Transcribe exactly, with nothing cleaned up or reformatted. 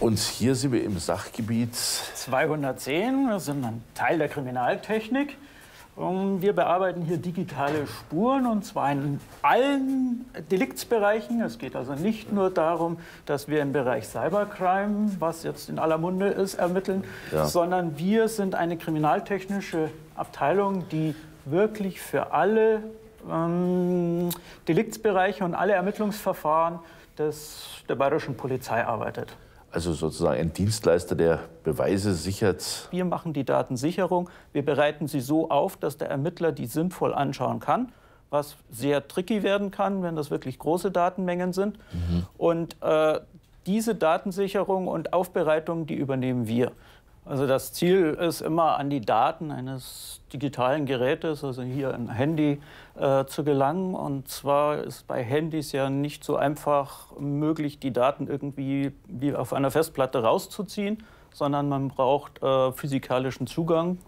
Und hier sind wir im Sachgebiet zweihundertzehn. Wir sind ein Teil der Kriminaltechnik. Wir bearbeiten hier digitale Spuren, und zwar in allen Deliktsbereichen. Es geht also nicht nur darum, dass wir im Bereich Cybercrime, was jetzt in aller Munde ist, ermitteln, ja. sondern wir sind eine kriminaltechnische Abteilung, die wirklich für alle ähm, Deliktsbereiche und alle Ermittlungsverfahren des, der bayerischen Polizei arbeitet. Also sozusagen ein Dienstleister, der Beweise sichert. Wir machen die Datensicherung. Wir bereiten sie so auf, dass der Ermittler die sinnvoll anschauen kann, was sehr tricky werden kann, wenn das wirklich große Datenmengen sind. Mhm. Und äh, diese Datensicherung und Aufbereitung, die übernehmen wir. Also das Ziel ist immer, an die Daten eines digitalen Gerätes, also hier ein Handy, äh, zu gelangen. Und zwar ist bei Handys ja nicht so einfach möglich, die Daten irgendwie wie auf einer Festplatte rauszuziehen, sondern man braucht äh, physikalischen Zugang